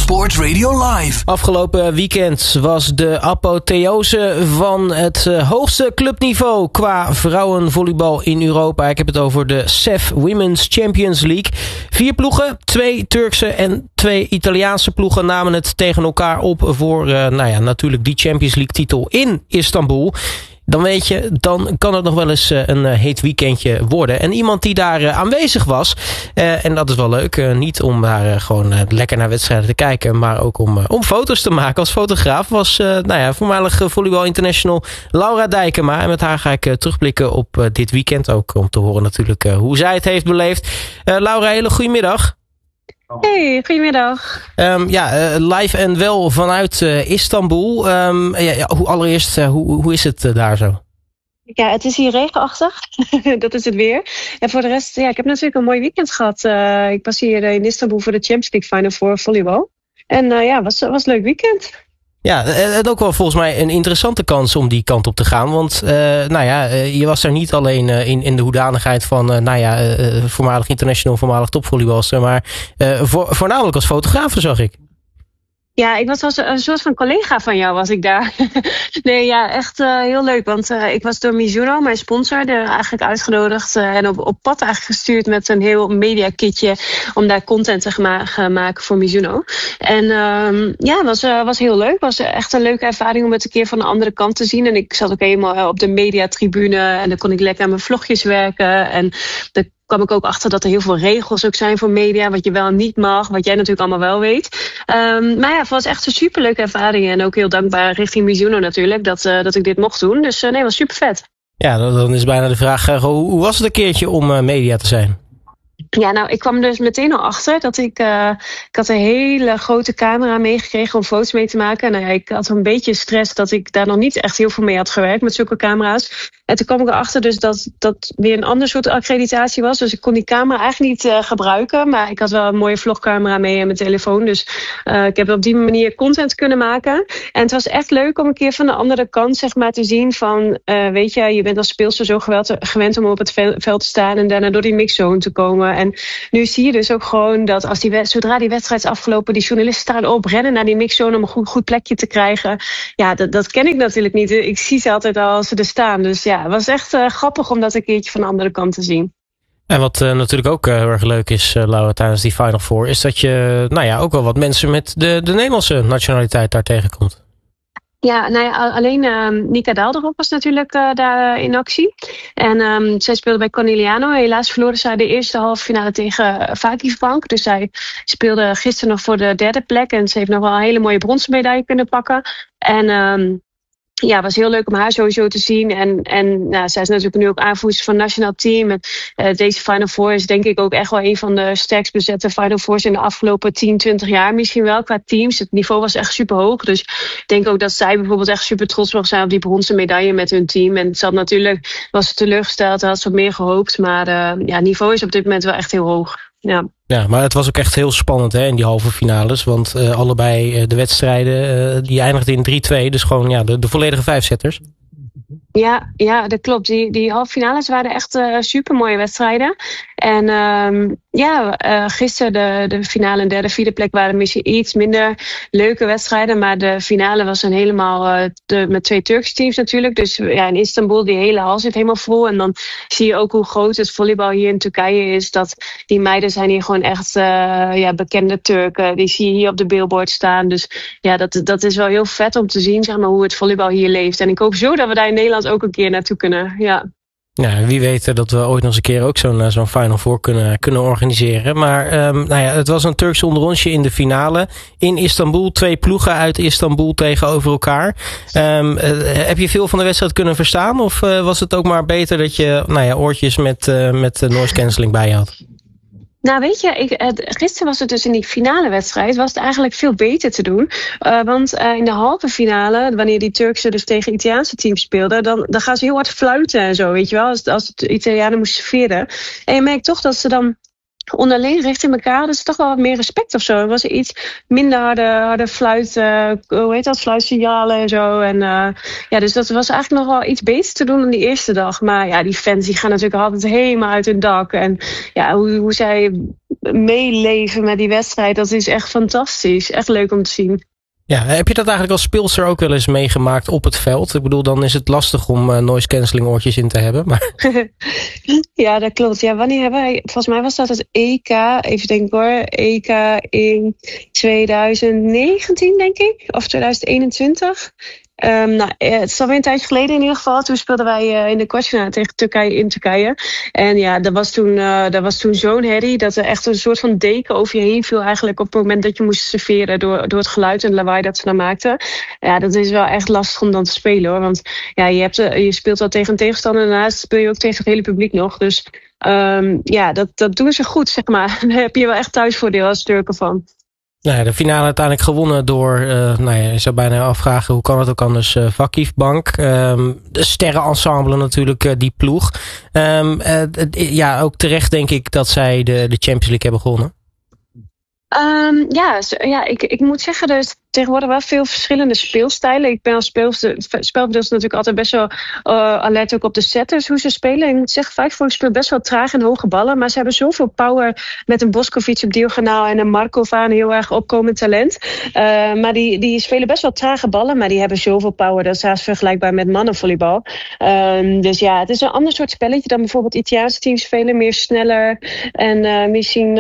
Sport Radio Live. Afgelopen weekend was de apotheose van het hoogste clubniveau qua vrouwenvolleybal in Europa. Ik heb het over de CEF Women's Champions League. 4 ploegen, 2 Turkse en 2 Italiaanse ploegen namen het tegen elkaar op voor natuurlijk die Champions League titel in Istanbul. Dan weet je, dan kan het nog wel eens een heet weekendje worden. En iemand die daar aanwezig was, en dat is wel leuk, niet om daar gewoon lekker naar wedstrijden te kijken, maar ook om foto's te maken als fotograaf, was voormalig volleybal international Laura Dijkema. En met haar ga ik terugblikken op dit weekend, ook om te horen natuurlijk hoe zij het heeft beleefd. Laura, hele goedemiddag. Hey, goedemiddag. Live en wel vanuit Istanbul. Hoe is het daar zo? Ja, het is hier regenachtig. Dat is het weer. En voor de rest, ik heb natuurlijk een mooi weekend gehad. Ik was hier in Istanbul voor de Champions League Final voor volleybal. En was een leuk weekend. Ja, het ook wel volgens mij een interessante kans om die kant op te gaan. Want je was daar niet alleen in de hoedanigheid van voormalig international, voormalig topvolleybalster, maar voornamelijk als fotograaf, zag ik. Ja, ik was als een soort van collega van jou was ik daar. Echt heel leuk. Want ik was door Mizuno, mijn sponsor, eigenlijk uitgenodigd en op pad eigenlijk gestuurd met een heel mediakitje om daar content te gaan maken voor Mizuno. En was heel leuk. Was echt een leuke ervaring om het een keer van de andere kant te zien. En ik zat ook helemaal op de mediatribune en dan kon ik lekker aan mijn vlogjes werken. En kwam ik ook achter dat er heel veel regels ook zijn voor media, wat je wel en niet mag, wat jij natuurlijk allemaal wel weet. Het was echt een superleuke ervaring en ook heel dankbaar richting Mizuno natuurlijk dat ik dit mocht doen. Dus het was super vet. Ja, dan is bijna de vraag, hoe was het een keertje om media te zijn? Ja, ik kwam dus meteen al achter dat ik had een hele grote camera meegekregen om foto's mee te maken. En ik had een beetje stress dat ik daar nog niet echt heel veel mee had gewerkt met zulke camera's. En toen kwam ik erachter dus dat weer een ander soort accreditatie was. Dus ik kon die camera eigenlijk niet gebruiken. Maar ik had wel een mooie vlogcamera mee en mijn telefoon. Dus ik heb op die manier content kunnen maken. En het was echt leuk om een keer van de andere kant zeg maar te zien van, je bent als speelster zo gewend om op het veld te staan en daarna door die mixzone te komen. En nu zie je dus ook gewoon dat zodra die wedstrijd is afgelopen, die journalisten staan op, rennen naar die mixzone om een goed plekje te krijgen. Ja, dat ken ik natuurlijk niet. Ik zie ze altijd al als ze er staan. Dus ja, het was echt grappig om dat een keertje van de andere kant te zien. En wat natuurlijk ook heel erg leuk is, Laura, tijdens die Final Four, is dat je ook wel wat mensen met de Nederlandse nationaliteit daar tegenkomt. Ja, alleen Nika Daalderop was natuurlijk daar in actie. En zij speelde bij Corneliano. Helaas verloren zij de eerste halve finale tegen Vakifbank. Dus zij speelde gisteren nog voor de 3e plek. En ze heeft nog wel een hele mooie bronzen medaille kunnen pakken. En het was heel leuk om haar sowieso te zien. En zij is natuurlijk nu ook aanvoerster van het nationaal team. En deze Final Four is denk ik ook echt wel een van de sterkst bezette Final Fours in de afgelopen 10, 20 jaar misschien wel qua teams. Het niveau was echt super hoog. Dus ik denk ook dat zij bijvoorbeeld echt super trots mag zijn op die bronzen medaille met hun team. En was ze teleurgesteld, had ze op meer gehoopt. Maar het niveau is op dit moment wel echt heel hoog. Ja, maar het was ook echt heel spannend in die halve finales. Want allebei de wedstrijden die eindigden in 3-2. Dus gewoon de volledige 5-setters. Ja, dat klopt. Die halve finales waren echt super mooie wedstrijden. En gisteren de finale en 3e, 4e plek waren misschien iets minder leuke wedstrijden. Maar de finale was een helemaal met 2 Turkse teams natuurlijk. Dus in Istanbul, die hele hal zit helemaal vol. En dan zie je ook hoe groot het volleybal hier in Turkije is. Dat die meiden zijn hier gewoon echt bekende Turken. Die zie je hier op de billboard staan. Dus dat is wel heel vet om te zien zeg maar, hoe het volleybal hier leeft. En ik hoop zo dat we daar in Nederland ook een keer naartoe kunnen. Ja, wie weet dat we ooit nog eens een keer ook zo'n Final Four kunnen organiseren. Maar het was een Turks onderrondje in de finale. In Istanbul, 2 ploegen uit Istanbul tegenover elkaar. Heb je veel van de wedstrijd kunnen verstaan? Of was het ook maar beter dat je oortjes met noise cancelling bij je had? Nou, weet je, gisteren was het dus in die finale wedstrijd, was het eigenlijk veel beter te doen. Want in de halve finale, wanneer die Turkse dus tegen Italiaanse teams speelden, dan gaan ze heel hard fluiten en zo, weet je wel, als de Italianen moesten serveren. En je merkt toch dat ze dan onderling richting elkaar. Dus toch wel wat meer respect of zo. Er was iets minder harde fluitsignalen en zo. En dus dat was eigenlijk nog wel iets beter te doen dan die eerste dag. Maar ja, die fans die gaan natuurlijk altijd helemaal uit hun dak. En ja, hoe zij meeleven met die wedstrijd, dat is echt fantastisch. Echt leuk om te zien. Ja, heb je dat eigenlijk als speelster ook wel eens meegemaakt op het veld? Ik bedoel, dan is het lastig om noise cancelling oortjes in te hebben. Maar... Ja, dat klopt. Ja, wanneer hebben wij... Volgens mij was dat het EK. Even denken hoor. EK in 2019, denk ik. Of 2021. Het is alweer een tijdje geleden in ieder geval. Toen speelden wij in de kwartfinale tegen Turkije in Turkije. En ja, dat was toen zo'n herrie dat er echt een soort van deken over je heen viel eigenlijk op het moment dat je moest serveren door het geluid en lawaai dat ze dan maakten. Ja, dat is wel echt lastig om dan te spelen hoor. Want ja, je speelt al tegen een tegenstander en daarnaast speel je ook tegen het hele publiek nog. Dus dat doen ze goed, zeg maar. Daar heb je wel echt thuisvoordeel als Turken van. Nou ja, de finale uiteindelijk gewonnen door, je zou bijna afvragen, hoe kan het ook anders, Vakif Bank. De sterrenensemble natuurlijk, die ploeg. Ook terecht denk ik dat zij de Champions League hebben gewonnen. Ik moet zeggen, er is tegenwoordig wel veel verschillende speelstijlen. Ik ben als spelbedeelster natuurlijk altijd best wel alert ook op de setters, hoe ze spelen. Ik moet zeggen, Vijfvolk speelt best wel traag en hoge ballen, maar ze hebben zoveel power met een Boskovic op diagonaal en een Markova, een heel erg opkomend talent. Maar die spelen best wel trage ballen, maar die hebben zoveel power. Dat is haast vergelijkbaar met mannenvolleybal. Dus ja, het is een ander soort spelletje dan bijvoorbeeld Italiaanse teams spelen. Meer sneller en misschien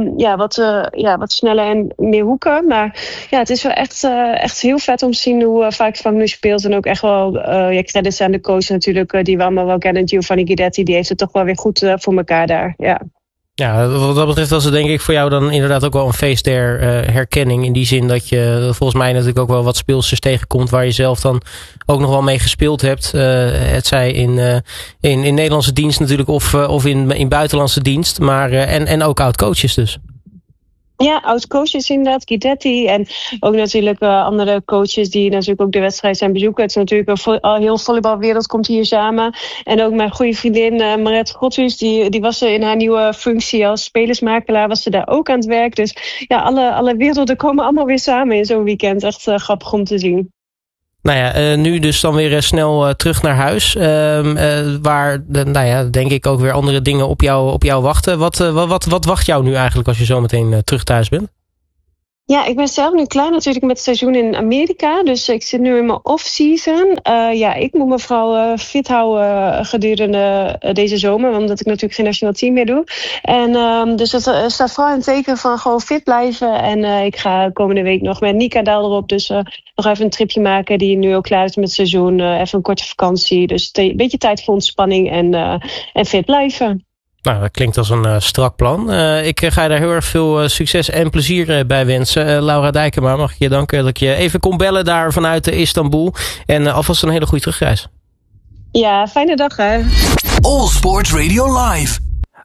wat sneller en meer hoeken. Maar ja, het is wel echt heel vet om te zien hoe Vakif nu speelt. En ook echt wel credits aan de coach natuurlijk, die we allemaal wel kennen. Giovanni Guidetti, die heeft het toch wel weer goed voor elkaar daar. Ja. Ja, wat dat betreft was het denk ik voor jou dan inderdaad ook wel een feest der herkenning. In die zin dat je volgens mij natuurlijk ook wel wat speelsters tegenkomt waar je zelf dan ook nog wel mee gespeeld hebt. Het zij in Nederlandse dienst natuurlijk of in buitenlandse dienst. Maar, en ook oud-coaches dus. Ja, oud-coaches inderdaad, Guidetti. En ook natuurlijk andere coaches die natuurlijk ook de wedstrijd zijn bezoeken. Het is natuurlijk een heel volleybalwereld komt hier samen. En ook mijn goede vriendin Mariette Grothuis, die was er in haar nieuwe functie als spelersmakelaar, was ze daar ook aan het werk. Dus ja, alle werelden komen allemaal weer samen in zo'n weekend. Echt grappig om te zien. Nou ja, nu dus dan weer snel terug naar huis. Waar, denk ik ook weer andere dingen op jou wachten. Wat wacht jou nu eigenlijk als je zo meteen terug thuis bent? Ja, ik ben zelf nu klaar natuurlijk met het seizoen in Amerika. Dus ik zit nu in mijn off-season. Ik moet me vooral fit houden gedurende deze zomer. Omdat ik natuurlijk geen nationaal team meer doe. En dus dat staat vooral in het teken van gewoon fit blijven. En ik ga komende week nog met Nika Daal erop. Dus nog even een tripje maken die nu ook klaar is met het seizoen. Even een korte vakantie. Dus een beetje tijd voor ontspanning en fit blijven. Nou, dat klinkt als een strak plan. Ik ga je daar heel erg veel succes en plezier bij wensen. Laura Dijkema, mag ik je danken dat ik je even kon bellen daar vanuit Istanbul. En alvast een hele goede terugreis. Ja, fijne dag hè. All Sport Radio Live.